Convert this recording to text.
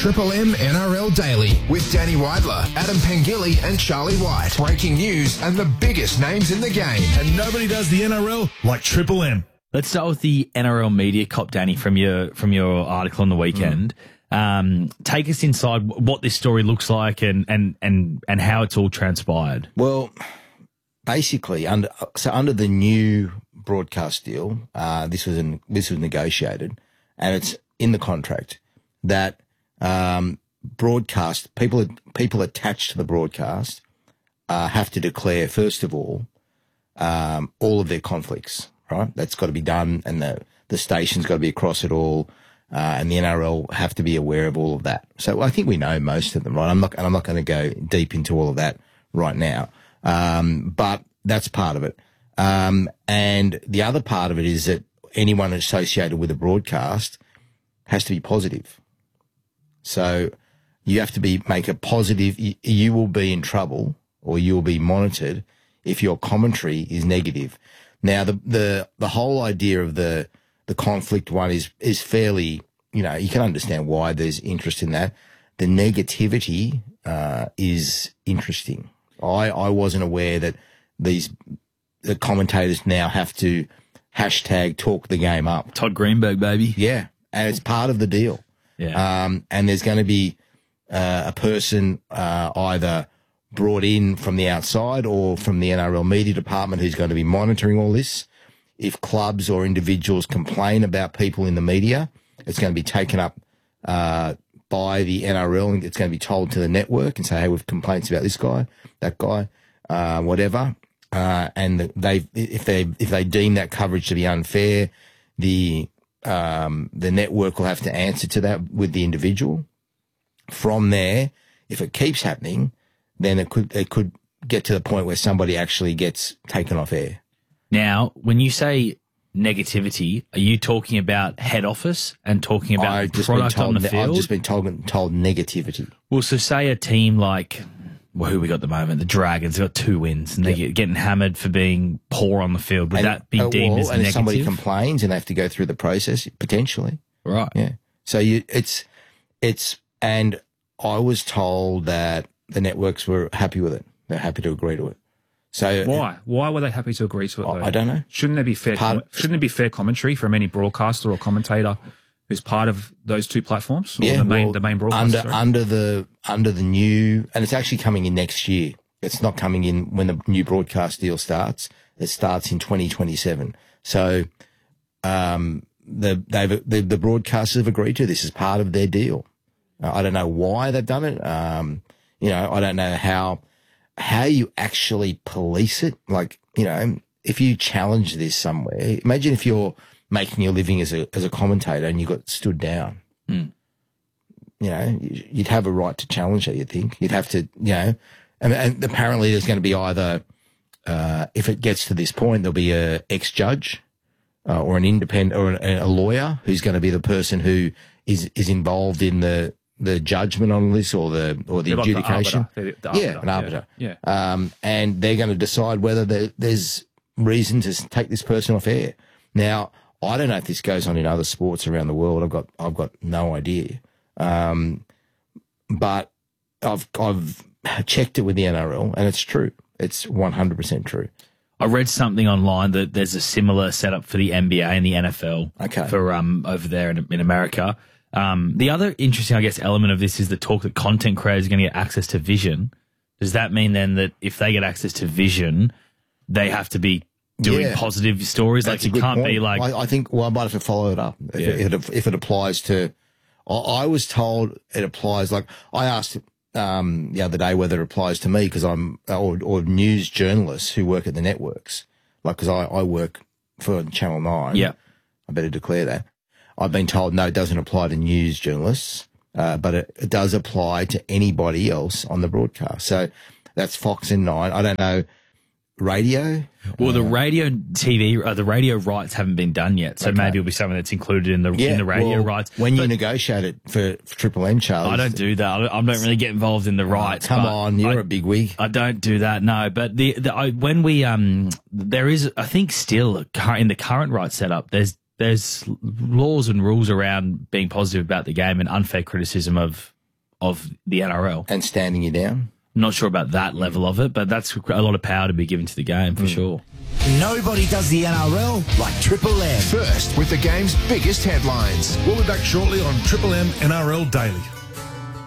Triple M NRL Daily with Danny Weidler, Adam Pengilly and Charlie White. Breaking news and the biggest names in the game. And nobody does the NRL like Triple M. Let's start with the NRL media cop, Danny, from your article on the weekend. Take us inside what this story looks like and how it's all transpired. Well, basically, under the new broadcast deal, this was negotiated, and it's in the contract that broadcast people attached to the broadcast have to declare, first of all of their conflicts. Right, that's got to be done, and the station's got to be across it all, and the NRL have to be aware of all of that. So I think we know most of them, right? I'm not going to go deep into all of that right now, but that's part of it. And the other part of it is that anyone associated with a broadcast has to be positive. So you have to make a positive. You will be in trouble, or you will be monitored if your commentary is negative. Now, the whole idea of the conflict one is fairly, you can understand why there's interest in that. The negativity is interesting. I wasn't aware that the commentators now have to hashtag talk the game up. Todd Greenberg, baby. Yeah, and it's part of the deal. Yeah. And there's going to be a person either brought in from the outside or from the NRL media department who's going to be monitoring all this. If clubs or individuals complain about people in the media, it's going to be taken up by the NRL, and it's going to be told to the network and say, hey, we've complaints about this guy, that guy, whatever. And if they deem that coverage to be unfair, the network will have to answer to that with the individual. From there, if it keeps happening, then it could get to the point where somebody actually gets taken off air. Now, when you say negativity, are you talking about head office and talking about product on the field? I've just been told negativity. Well, so say a team like, who we got at the moment, the Dragons, they've got 2 wins, and they're getting hammered for being poor on the field. Would that be deemed as negative? And if somebody complains and they have to go through the process, potentially. Right. Yeah. So and I was told that the networks were happy with it. They're happy to agree to it. So why? Why were they happy to agree to it, though? I don't know. Shouldn't there be fair commentary from any broadcaster or commentator who's part of those 2 platforms? Or the main broadcaster? Under the new, and it's actually coming in next year. It's not coming in when the new broadcast deal starts. It starts in 2027. So the broadcasters have agreed to this as part of their deal. I don't know why they've done it. I don't know how you actually police it. Like, if you challenge this somewhere, imagine if you're making your living as a commentator and you got stood down. You'd have a right to challenge it, you'd think. You'd have to, and apparently there's going to be either, if it gets to this point, there'll be a ex-judge or an independent or a lawyer who's going to be the person who is involved in the judgment on this or the adjudication. The arbiter. An arbiter. Yeah. And they're going to decide whether there's reason to take this person off air. Now, I don't know if this goes on in other sports around the world. I've got no idea. But I've checked it with the NRL, and it's true. It's 100% true. I read something online that there's a similar setup for the NBA and the NFL for over there in America. The other interesting, I guess, element of this is the talk that content creators are going to get access to vision. Does that mean then that if they get access to vision, they have to be doing positive stories? That's like it can't be like... I think, I might have to follow it up if it applies to... I was told it applies, like, I asked the other day whether it applies to me because I'm, or news journalists who work at the networks. Like, because I work for Channel 9. Yeah. I better declare that. I've been told, no, it doesn't apply to news journalists, but it does apply to anybody else on the broadcast. So that's Fox and 9. I don't know, radio? Well, the radio the radio rights haven't been done yet, so maybe it'll be something that's included in the radio rights. When you negotiate it for Triple M, Charlie. I don't do that. I don't really get involved in the rights. Come on, you're a big wig. I don't do that, no. But when we there is, I think, still in the current rights setup, there's laws and rules around being positive about the game and unfair criticism of of the NRL. And standing you down? Not sure about that level of it, but that's a lot of power to be given to the game for sure. Nobody does the NRL like Triple M. First with the game's biggest headlines. We'll be back shortly on Triple M NRL Daily.